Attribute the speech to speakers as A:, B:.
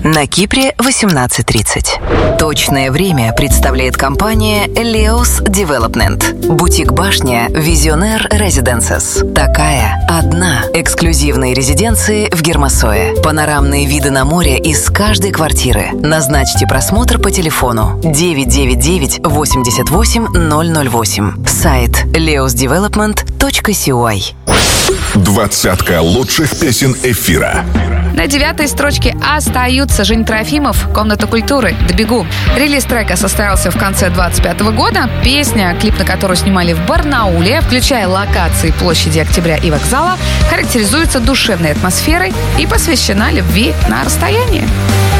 A: На Кипре 18:30. Точное время представляет компания Leos Development. Бутик-башня Visionaire Residences. Такая одна. Эксклюзивные резиденции в Гермосое. Панорамные виды на море из каждой квартиры. Назначьте просмотр по телефону 999 88 008. Сайт leosdevelopment.cy.
B: 20 лучших песен эфира.
C: На 9-й строчке остаются Жень Трофимов, «Комната культуры», «Добегу». Релиз трека состоялся в конце 2025 года. Песня, клип на которую снимали в Барнауле, включая локации площади Октября и вокзала, характеризуется душевной атмосферой и посвящена любви на расстоянии.